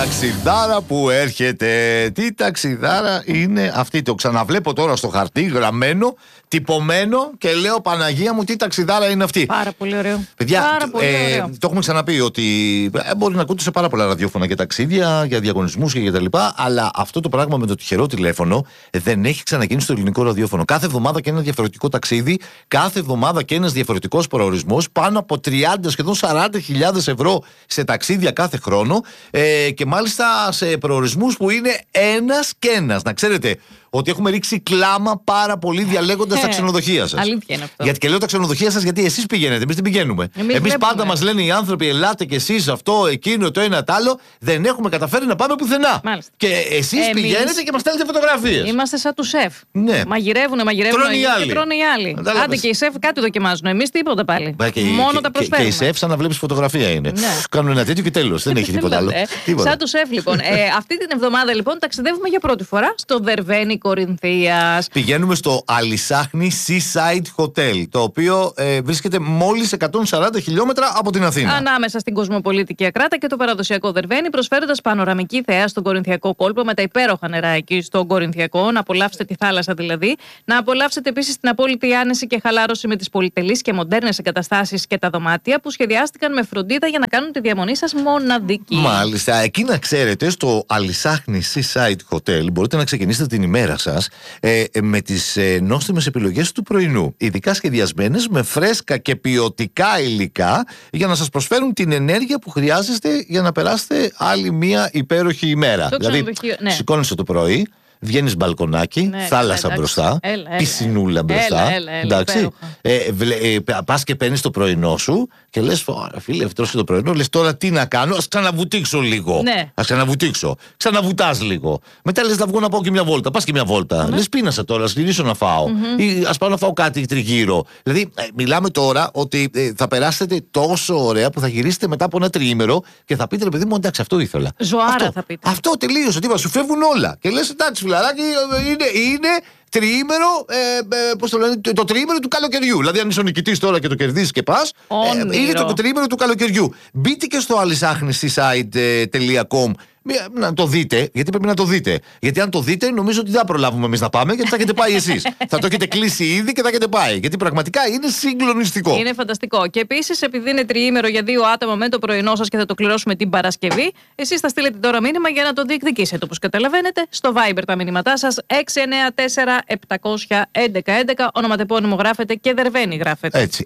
ταξιδάρα που έρχεται. Τι ταξιδάρα είναι αυτή. Το ξαναβλέπω τώρα στο χαρτί, γραμμένο, τυπωμένο και λέω Παναγία μου, τι ταξιδάρα είναι αυτή. Πάρα πολύ ωραίο. Παιδιά, πάρα πολύ ωραίο. Το έχουμε ξαναπεί ότι μπορεί να ακούτε σε πάρα πολλά ραδιόφωνα για ταξίδια, για διαγωνισμούς και για τα λοιπά, αλλά αυτό το πράγμα με το τυχερό τηλέφωνο δεν έχει ξαναγίνει στο ελληνικό ραδιόφωνο. Κάθε εβδομάδα και ένα διαφορετικό ταξίδι, κάθε εβδομάδα και ένας διαφορετικός προορισμός, πάνω από 30, σχεδόν 40.000 ευρώ σε ταξίδια κάθε χρόνο και μάλιστα σε προορισμούς που είναι ένας και ένας. Να ξέρετε ότι έχουμε ρίξει κλάμα πάρα πολύ διαλέγοντας τα ξενοδοχεία σας. Αλήθεια είναι αυτό. Γιατί και λέω τα ξενοδοχεία σας, γιατί εσείς πηγαίνετε, εμείς δεν πηγαίνουμε. Εμείς πάντα μας λένε οι άνθρωποι, ελάτε κι εσείς αυτό, εκείνο, το ένα, το άλλο. Δεν έχουμε καταφέρει να πάμε πουθενά. Μάλιστα. Και εσείς πηγαίνετε και μας στέλνετε φωτογραφίες. Είμαστε σαν του σεφ. Ναι. Μαγειρεύουν τρώνε οι άλλοι. και τρώνε οι άλλοι. Άντε και οι σεφ κάτι δοκιμάζουν. Εμείς τίποτα πάλι. Μόνο τα προσφέρουμε. Και οι σεφ, σαν να βλέπεις φωτογραφία είναι. Ναι. Κάνουν ένα τέτοιο και τέλος. Δεν έχει τίποτα άλλο. Σαν του σεφ, λοιπόν. Αυτή την εβδομάδα, λοιπόν, ταξιδεύουμε για πρώτη φορά στο Δερβένη Κορινθίας. Πηγαίνουμε στο Αλισάχνη Seaside Hotel, το οποίο βρίσκεται μόλις 140 χιλιόμετρα από την Αθήνα. Ανάμεσα στην κοσμοπολίτικη Ακράτα και το παραδοσιακό Δερβένη, προσφέροντας πανοραμική θέα στον Κορινθιακό κόλπο με τα υπέροχα νερά εκεί στον Κορινθιακό. Να απολαύσετε τη θάλασσα δηλαδή. Να απολαύσετε επίσης την απόλυτη άνεση και χαλάρωση με τις πολυτελείς και μοντέρνες εγκαταστάσεις και τα δωμάτια που σχεδιάστηκαν με φροντίδα για να κάνουν τη διαμονή σας μοναδική. Μάλιστα. Εκεί να ξέρετε, στο Αλισάχνη Seaside Hotel μπορείτε να ξεκινήσετε την ημέρα σας με τις νόστιμες επιλογές του πρωινού. Ειδικά σχεδιασμένες με φρέσκα και ποιοτικά υλικά για να σας προσφέρουν την ενέργεια που χρειάζεστε για να περάσετε άλλη μια υπέροχη ημέρα. Δηλαδή, σηκώνεσαι το πρωί, βγαίνεις μπαλκονάκι, θάλασσα μπροστά, πισινούλα μπροστά. Εντάξει. Πας και παίρνεις το πρωινό σου και λες, φίλε, αυτό το πρωινό, λες τώρα τι να κάνω, ας ξαναβουτήξω λίγο. Ας ξαναβουτήξω. Ξαναβουτάς λίγο. Μετά λες, να βγω να πάω και μια βόλτα. Πας και μια βόλτα. Λες, πίνασα τώρα, ας γυρίσω να φάω. Ή ας πάω να φάω κάτι τριγύρω. Δηλαδή, μιλάμε τώρα ότι θα περάσετε τόσο ωραία που θα γυρίσετε μετά από ένα τριήμερο και θα πείτε, ρε παιδί μου, εντάξει, αυτό ήθελα. Ζωάρα θα πείτε. Αυτό τελείωσε. Τι σου φεύγουν όλα. Και λες, εντάξει, φιλαράκι, είναι τριήμερο, πώς το λένε, το τριήμερο του καλοκαιριού. Δηλαδή, αν είσαι ο νικητής τώρα και το κερδίσεις και πας, είναι το τριήμερο του καλοκαιριού. Μπείτε και στο alisachnisseaside.com να το δείτε, γιατί πρέπει να το δείτε. Γιατί αν το δείτε, νομίζω ότι δεν θα προλάβουμε εμείς να πάμε, γιατί θα έχετε πάει εσείς. Θα το έχετε κλείσει ήδη και θα έχετε πάει. Γιατί πραγματικά είναι συγκλονιστικό. Είναι φανταστικό. Και επίσης, επειδή είναι τριήμερο για 2 άτομα με το πρωινό σας και θα το κληρώσουμε την Παρασκευή, εσείς θα στείλετε τώρα μήνυμα για να το διεκδικήσετε. Όπως καταλαβαίνετε, στο Viber τα μηνύματά σας 694-711-11. Ονοματεπώνυμο γράφετε και Δερβένη γράφετε. Έτσι.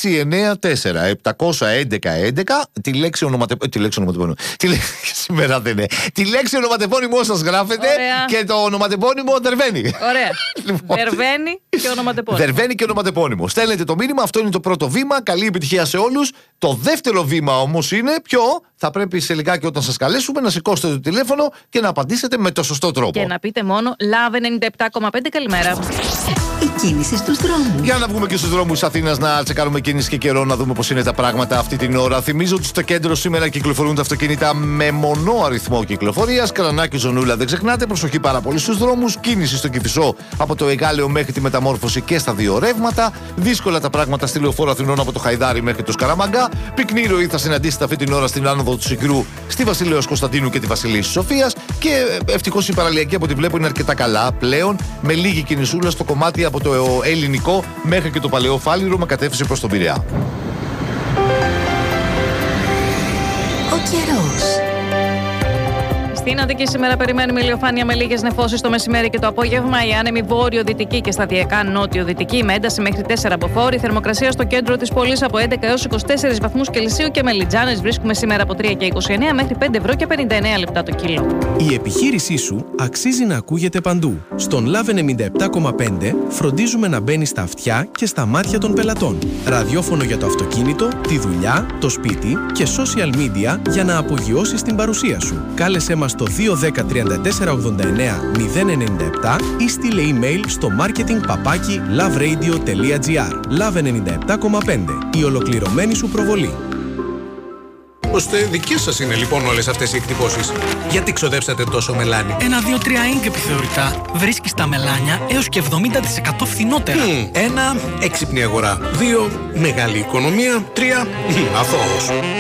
694-711-11. Τη λέξη ονοματεπώνυμο. Σήμερα δεν είναι. Τη λέξη ονοματεπώνυμό σας γράφετε. Ωραία. Και το ονοματεπώνυμο Δερβένη. Ωραία. Λοιπόν. Δερβένη και ονοματεπώνυμο. Δερβένη και ονοματεπώνυμο. Στέλνετε το μήνυμα, αυτό είναι το πρώτο βήμα. Καλή επιτυχία σε όλους. Το δεύτερο βήμα όμως είναι ποιο? Θα πρέπει σε λιγάκι όταν σας καλέσουμε να σηκώσετε το τηλέφωνο και να απαντήσετε με το σωστό τρόπο. Και να πείτε μόνο Love 97,5 καλημέρα. Η κίνηση στους δρόμους. Για να βγούμε και στους δρόμους της Αθήνας να τσεκάρουμε κίνηση και καιρό, να δούμε πώς είναι τα πράγματα αυτή την ώρα. Θυμίζω ότι στο κέντρο σήμερα κυκλοφορούν τα αυτοκίνητα με μονό αριθμό κυκλοφορίας. Καρανάκι, Ζωνούλα, δεν ξεχνάτε. Προσοχή πάρα πολύ στους δρόμους. Κίνηση στο Κηφισό από το Εγάλεο μέχρι τη Μεταμόρφωση και στα δύο ρεύματα. Δύσκολα τα πράγματα στη Λεωφόρο Αθηνών από το Χαϊδάρι μέχρι το Σκαραμαγκά. Πυκνή ροή θα συναντήσετε αυτή την ώρα στην άνοδο του Συγκρού, στη Βασιλέως Κωνσταντίνου και τη Βασιλίσσης Σοφίας. Και ευτυχώς η παραλιακή από ό,τι βλέπω είναι αρκετά καλά πλέον, με λίγη κινησούλα στο κομμάτι από το Ελληνικό μέχρι και το Παλαιό Φάληρο με κατεύθυνση προς τον Πειραιά. Ο καιρός. Στην Αττική σήμερα περιμένουμε ηλιοφάνεια με λίγες νεφώσεις το μεσημέρι και το απόγευμα. Η άνεμη βόρειο-δυτική και σταδιακά νότιο-δυτική με ένταση μέχρι 4 μποφόρ. Η θερμοκρασία στο κέντρο της πόλης από 11 έως 24 βαθμούς Κελσίου και μελιτζάνες βρίσκουμε σήμερα από 3 και 29 μέχρι 5 ευρώ και 59 λεπτά το κιλό. Η επιχείρησή σου αξίζει να ακούγεται παντού. Στον Love 97,5 φροντίζουμε να μπαίνει στα αυτιά και στα μάτια των πελατών. Ραδιόφωνο για το αυτοκίνητο, τη δουλειά, το σπίτι και social media για να απογειώσεις την παρουσία σου. Κάλεσέ μας στο 210 34 89 097 ή στείλε email στο marketing@loveradio.gr. Love 97,5. Η ολοκληρωμένη σου προβολή. Ώστε δικές σας είναι λοιπόν όλες αυτές οι εκτυπώσεις. Γιατί ξοδέψατε τόσο μελάνι? 1, 2, 3 ink επιθεωρητά. Βρίσκεις τα μελάνια έως και 70% φθηνότερα. 1. Έξυπνη αγορά. 2. Μεγάλη οικονομία. 3. Αθώος.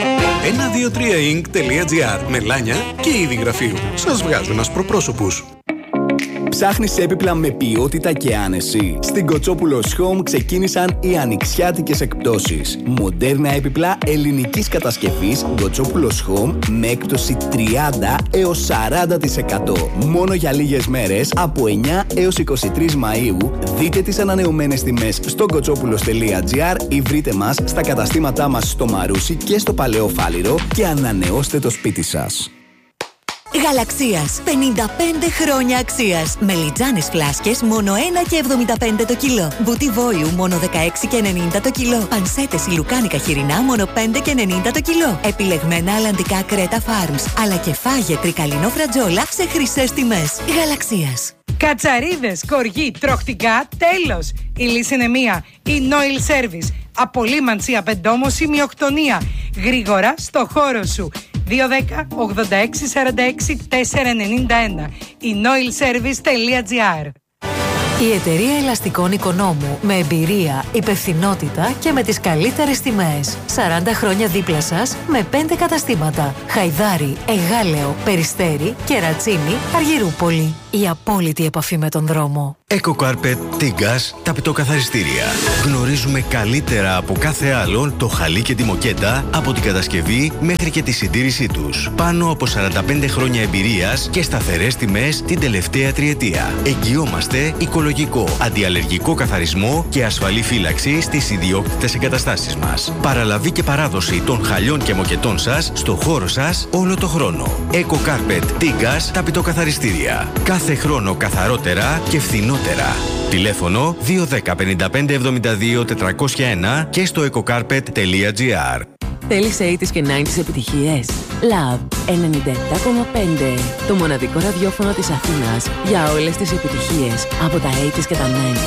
123ink.gr. Μελάνια και είδη γραφείου. Σας βγάζουν ασπροπρόσωπους. Ψάχνεις έπιπλα με ποιότητα και άνεση? Στην Κοτσόπουλος Home ξεκίνησαν οι ανοιξιάτικες εκπτώσεις. Μοντέρνα έπιπλα ελληνικής κατασκευής Κοτσόπουλος Home με έκπτωση 30 έως 40%. Μόνο για λίγες μέρες από 9 έως 23 Μαΐου. Δείτε τις ανανεωμένες τιμές στο κοτσόπουλος.gr ή βρείτε μας στα καταστήματά μας στο Μαρούσι και στο Παλαιό Φάληρο και ανανεώστε το σπίτι σας. Γαλαξίας. 55 χρόνια αξίας. Μελιτζάνες φλάσκες μόνο 1,75 το κιλό. Μπουτιβόιου μόνο 16,90 το κιλό. Πανσέτες λουκάνικα χοιρινά μόνο 5,90 το κιλό. Επιλεγμένα αλλαντικά Κρέτα Farms. Αλλά και φάγε τρικαλινό φρατζόλα σε χρυσές τιμές. Γαλαξίας. Κατσαρίδες, κοργί, τροχτικά, τέλος. Η λύση είναι μία. Η Noil Service. Απολύμανση, απεντόμωση, μειοκτονία. Γρήγορα στο χώρο σου. 210-86-46-491. Η noilservice.gr. Η εταιρεία ελαστικών Οικονόμου με εμπειρία, υπευθυνότητα και με τις καλύτερες τιμές. 40 χρόνια δίπλα σας με 5 καταστήματα. Χαϊδάρι, Εγάλεο, Περιστέρι, Κερατσίνη, Αργυρούπολη. Η απόλυτη επαφή με τον δρόμο. EcoCarpet Tigas, τα πιτοκαθαριστήρια. Γνωρίζουμε καλύτερα από κάθε άλλον το χαλί και τη μοκέτα από την κατασκευή μέχρι και τη συντήρησή τους. Πάνω από 45 χρόνια εμπειρίας και σταθερές τιμές την τελευταία τριετία. Εγγυόμαστε οικολογικό, αντιαλλεργικό καθαρισμό και ασφαλή φύλαξη στις ιδιόκτητες εγκαταστάσεις μας. Παραλαβή και παράδοση των χαλιών και μοκετών σας στο χώρο σας όλο το χρόνο. EcoCarpet Tigas, τα πιτοκαθαριστήρια. Κάθε χρόνο καθαρότερα και φθηνότερα. Τηλέφωνο 210-55-72-401 και στο ecocarpet.gr. Θέλεις 80's και 90's επιτυχίες? Love 97,5. Το μοναδικό ραδιόφωνο της Αθήνας για όλες τις επιτυχίες από τα 80's και τα 90's.